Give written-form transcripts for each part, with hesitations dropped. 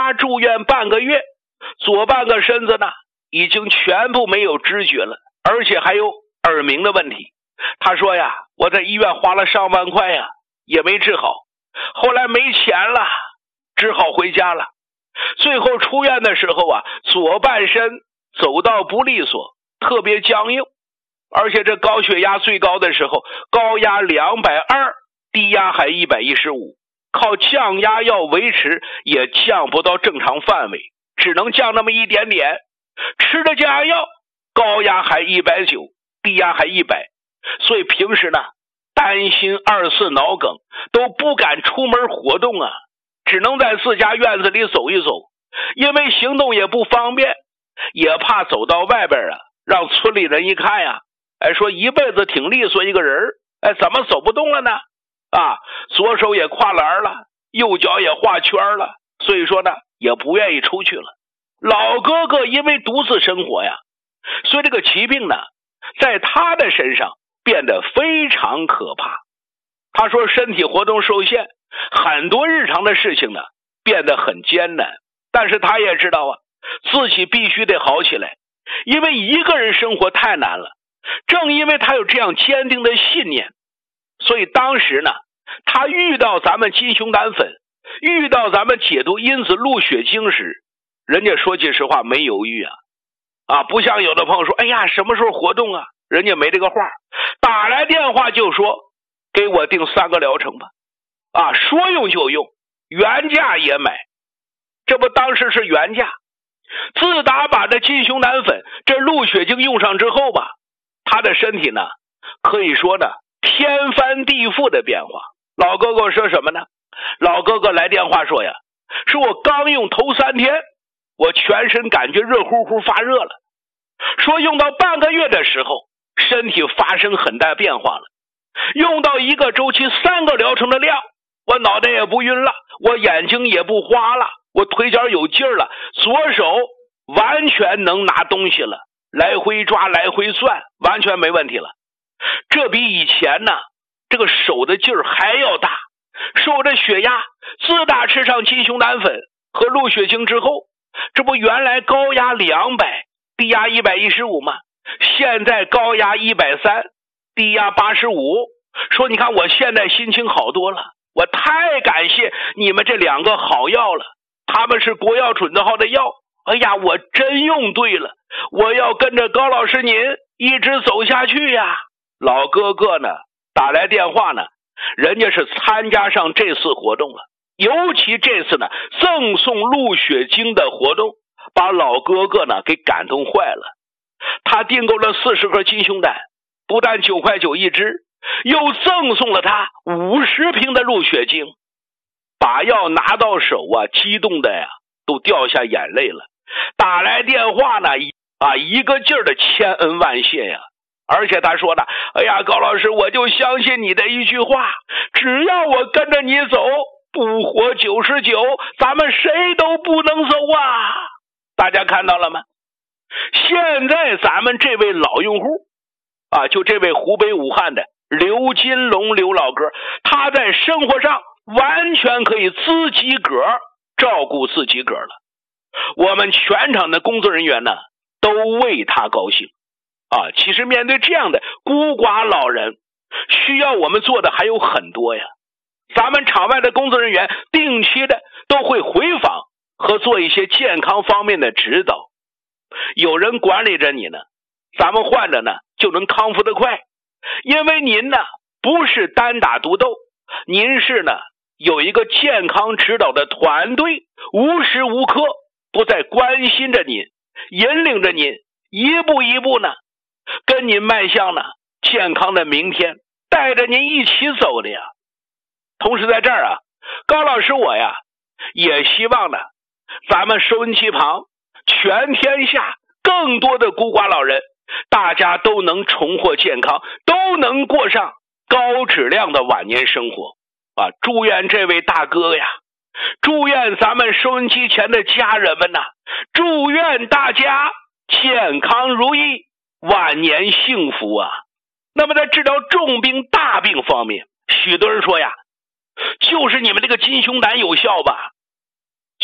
他住院半个月，左半个身子呢已经全部没有知觉了，而且还有耳鸣的问题。他说呀，我在医院花了上万块呀，也没治好，后来没钱了，只好回家了。最后出院的时候啊，左半身走道不利索，特别僵硬，而且这高血压最高的时候，高压220，低压还115，靠降压药维持也降不到正常范围，只能降那么一点点。吃的降压药，高压还190，低压还100，所以平时呢担心24脑梗，都不敢出门活动啊，只能在自家院子里走一走，因为行动也不方便，也怕走到外边啊，让村里人一看呀，说一辈子挺利索一个人，怎么走不动了呢？左手也跨栏了，右脚也画圈了，所以说呢也不愿意出去了。老哥哥因为独自生活呀，所以这个疾病呢在他的身上变得非常可怕。他说身体活动受限，很多日常的事情呢变得很艰难，但是他也知道啊，自己必须得好起来，因为一个人生活太难了。正因为他有这样坚定的信念，所以当时呢他遇到咱们金熊胆粉，遇到咱们解毒因子鹿血精时，人家说句实话没犹豫不像有的朋友说，哎呀什么时候活动啊，人家没这个话，打来电话就说给我定3个疗程吧，说用就用，原价也买。这不当时是原价。自打把这金熊胆粉这鹿血精用上之后吧，他的身体呢可以说呢天翻地覆的变化。老哥哥说什么呢？老哥哥来电话说呀，是我刚用头3天，我全身感觉热乎乎发热了，说用到半个月的时候，身体发生很大变化了，用到1个周期3个疗程的量，我脑袋也不晕了，我眼睛也不花了，我腿脚有劲儿了，左手完全能拿东西了，来回抓来回攥，完全没问题了。这比以前呢这个手的劲儿还要大。说我这血压自打吃上金熊胆粉和鹿血精之后，这不原来高压200，低压115吗？现在高压130，低压85。说你看我现在心情好多了，我太感谢你们这2个好药了，他们是国药准字号的药，哎呀我真用对了，我要跟着高老师您一直走下去呀。老哥哥呢打来电话呢，人家是参加上这次活动了，尤其这次呢赠送鹿血精的活动，把老哥哥呢给感动坏了。他订购了40盒金熊胆，不但9.9块一支，又赠送了他50瓶的鹿血精。把药拿到手激动的呀都掉下眼泪了，打来电话呢一个劲儿的千恩万谢呀。而且他说呢，哎呀高老师，我就相信你的一句话，只要我跟着你走，不活99，咱们谁都不能走啊。大家看到了吗？现在咱们这位老用户就这位湖北武汉的刘金龙刘老哥，他在生活上完全可以自己个儿照顾自己个儿了。我们全场的工作人员呢都为他高兴其实面对这样的孤寡老人，需要我们做的还有很多呀。咱们场外的工作人员定期的都会回访和做一些健康方面的指导，有人管理着你呢，咱们患者呢就能康复得快。因为您呢不是单打独斗，您是呢有一个健康指导的团队，无时无刻不在关心着您，引领着您一步一步呢跟您迈向呢健康的明天，带着您一起走的呀。同时在这儿高老师我呀也希望呢咱们收音机旁全天下更多的孤寡老人，大家都能重获健康，都能过上高质量的晚年生活祝愿这位大哥呀，祝愿咱们收音机前的家人们祝愿大家健康如意，晚年幸福那么在治疗重病大病方面，许多人说呀，就是你们这个金熊胆有效吧。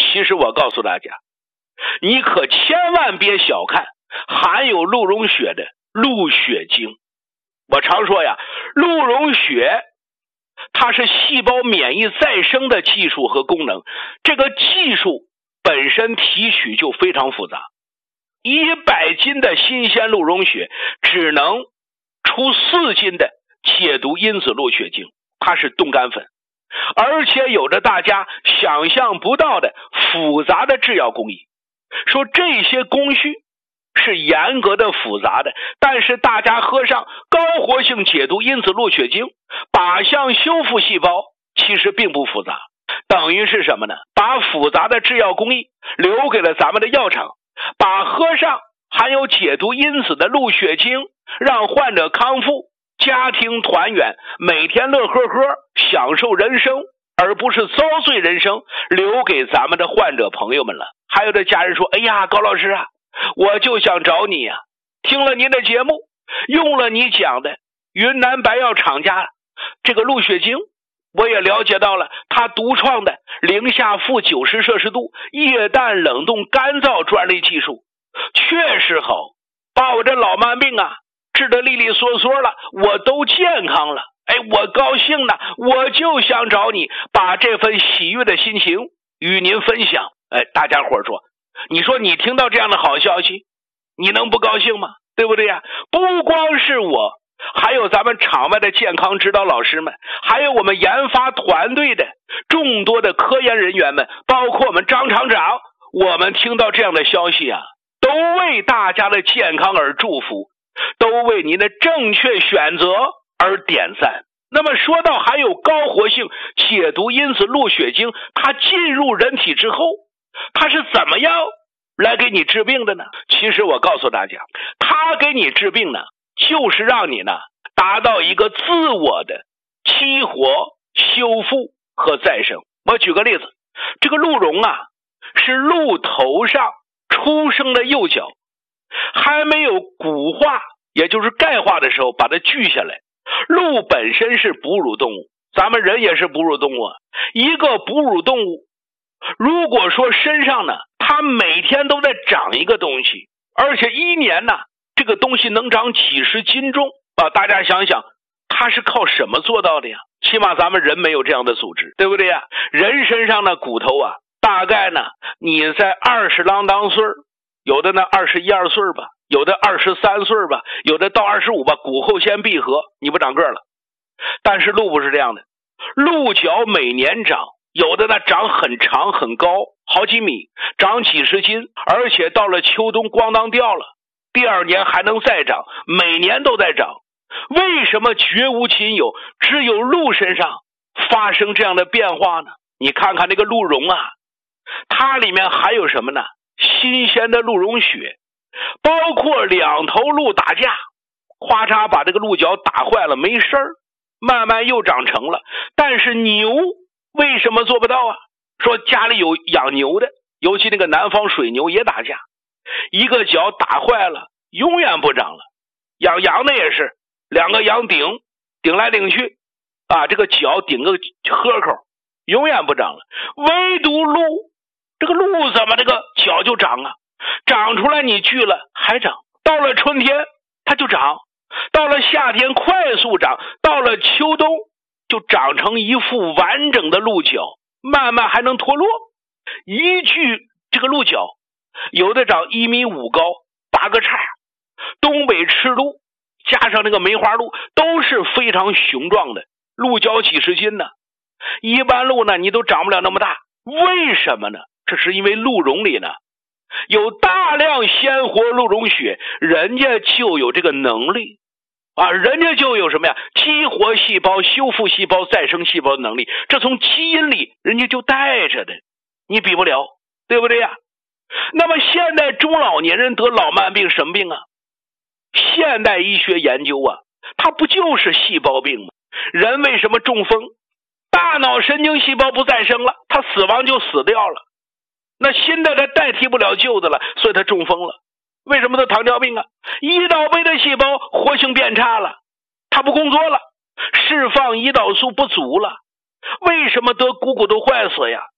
其实我告诉大家，你可千万别小看含有鹿茸血的鹿血精。我常说呀，鹿茸血它是细胞免疫再生的技术和功能，这个技术本身提取就非常复杂。100斤的新鲜鹿茸血只能出4斤的解毒因子鹿血精，它是冻干粉，而且有着大家想象不到的复杂的制药工艺。说这些工序是严格的复杂的，但是大家喝上高活性解毒因子鹿血精，靶向修复细胞，其实并不复杂，等于是什么呢？把复杂的制药工艺留给了咱们的药厂，把喝上含有解毒因子的鹿血精，让患者康复，家庭团圆，每天乐呵呵，享受人生，而不是遭罪人生，留给咱们的患者朋友们了。还有的家人说，哎呀，高老师啊，我就想找你啊，听了您的节目，用了你讲的云南白药厂家这个鹿血精，我也了解到了他独创的零下-90摄氏度液氮冷冻干燥专利技术，确实好，把我这老慢病啊治得利利索索了，我都健康了。哎，我高兴呢，我就想找你，把这份喜悦的心情与您分享。哎，大家伙说，你说你听到这样的好消息，你能不高兴吗？对不对呀？不光是我，还有咱们场外的健康指导老师们，还有我们研发团队的众多的科研人员们，包括我们张厂长，我们听到这样的消息啊，都为大家的健康而祝福，都为您的正确选择而点赞。那么说到还有高活性解毒因子鹿血精，它进入人体之后，它是怎么样来给你治病的呢？其实我告诉大家，它给你治病呢，就是让你呢达到一个自我的激活、修复和再生。我举个例子，这个鹿茸啊，是鹿头上出生的幼角，还没有骨化，也就是钙化的时候，把它锯下来。鹿本身是哺乳动物，咱们人也是哺乳动物啊。一个哺乳动物，如果说身上呢，它每天都在长一个东西，而且1年呢，这个东西能长几十斤重啊！大家想想，它是靠什么做到的呀？起码咱们人没有这样的组织，对不对呀？人身上的骨头啊，大概呢，你在20啷当岁，有的呢21、22岁吧，有的23岁吧，有的到25吧，骨后先闭合，你不长个了。但是鹿不是这样的，鹿角每年长，有的呢长很长很高，好几米，长几十斤，而且到了秋冬咣当掉了，第2年还能再长，每年都在长。为什么绝无仅有，只有鹿身上发生这样的变化呢？你看看那个鹿茸啊，它里面还有什么呢？新鲜的鹿茸血，包括2头鹿打架，咔嚓把这个鹿角打坏了，没事儿，慢慢又长成了。但是牛为什么做不到啊？说家里有养牛的，尤其那个南方水牛也打架，一个角打坏了，永远不长了。养羊的也是，2个羊顶来顶去啊，这个角顶个豁口，永远不长了。唯独鹿，这个鹿怎么这个角就长啊？长出来你锯了还长，到了春天它就长，到了夏天快速长，到了秋冬就长成一副完整的鹿角，慢慢还能脱落。一锯这个鹿角，有的长1.5米高，8个叉，东北赤鹿加上那个梅花鹿都是非常雄壮的，鹿角几十斤呢。一般鹿呢，你都长不了那么大，为什么呢？这是因为鹿茸里呢有大量鲜活鹿茸血，人家就有这个能力啊，人家就有什么呀？激活细胞、修复细胞、再生细胞的能力，这从基因里人家就带着的，你比不了，对不对呀？那么现代中老年人得老慢病什么病啊？现代医学研究啊，它不就是细胞病吗？人为什么中风？大脑神经细胞不再生了，他死亡就死掉了，那新的它代替不了旧的了，所以它中风了。为什么得糖尿病啊？胰岛杯的细胞活性变差了，它不工作了，释放胰岛素不足了。为什么得股骨头坏死呀？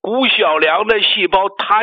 谷小良的细胞塌